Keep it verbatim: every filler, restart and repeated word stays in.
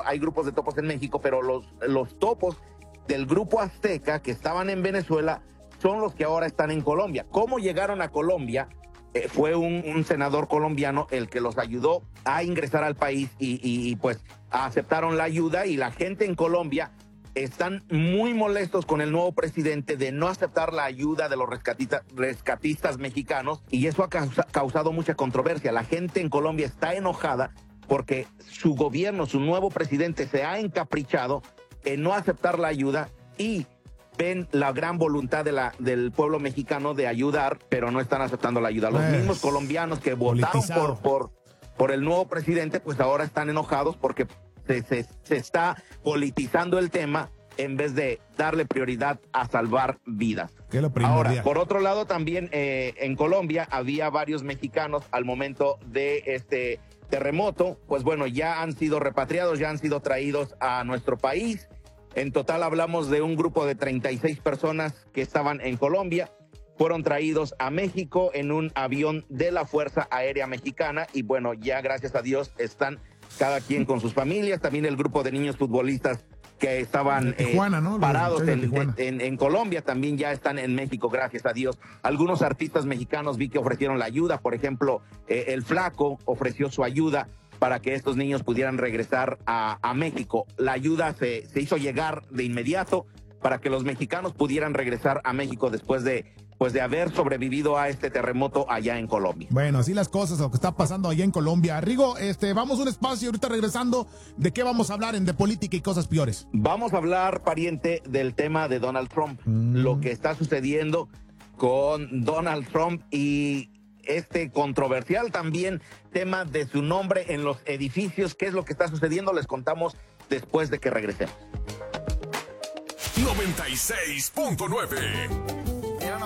hay grupos de topos en México, pero los, los topos del grupo Azteca que estaban en Venezuela son los que ahora están en Colombia. ¿Cómo llegaron a Colombia? Eh, fue un, un senador colombiano el que los ayudó a ingresar al país y, y, y pues aceptaron la ayuda, y la gente en Colombia están muy molestos con el nuevo presidente de no aceptar la ayuda de los rescatita, rescatistas mexicanos, y eso ha causa, causado mucha controversia. La gente en Colombia está enojada porque su gobierno, su nuevo presidente se ha encaprichado en no aceptar la ayuda, y ven la gran voluntad de la, del pueblo mexicano de ayudar, pero no están aceptando la ayuda. Los pues, mismos colombianos que votaron por, por, por el nuevo presidente, pues ahora están enojados porque se, se, se está politizando el tema en vez de darle prioridad a salvar vidas. ¿Qué es lo ahora, por otro lado, también eh, en Colombia había varios mexicanos al momento de este terremoto. Pues bueno, ya han sido repatriados, ya han sido traídos a nuestro país. En total hablamos de un grupo de treinta y seis personas que estaban en Colombia. Fueron traídos a México en un avión de la Fuerza Aérea Mexicana, y bueno, ya gracias a Dios están cada quien con sus familias. También el grupo de niños futbolistas que estaban Tijuana, eh, ¿no? parados en, en, en Colombia también ya están en México, gracias a Dios. Algunos artistas mexicanos vi que ofrecieron la ayuda. Por ejemplo, eh, el Flaco ofreció su ayuda para que estos niños pudieran regresar a, a México. La ayuda se, se hizo llegar de inmediato para que los mexicanos pudieran regresar a México después de, pues de haber sobrevivido a este terremoto allá en Colombia. Bueno, así las cosas, lo que está pasando allá en Colombia. Rigo, este, vamos a un espacio, ahorita regresando, ¿de qué vamos a hablar en de política y cosas peores? Vamos a hablar, pariente, del tema de Donald Trump, mm. lo que está sucediendo con Donald Trump y este controversial también tema de su nombre en los edificios. ¿Qué es lo que está sucediendo? Les contamos después de que regresemos. noventa y seis punto nueve